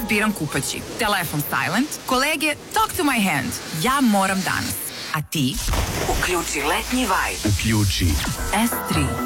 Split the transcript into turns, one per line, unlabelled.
biram kupaći. Telefon silent. Kolege, talk to my hand. Ja moram danas. A ti? Uključi letnji vibe.
Uključi
S3.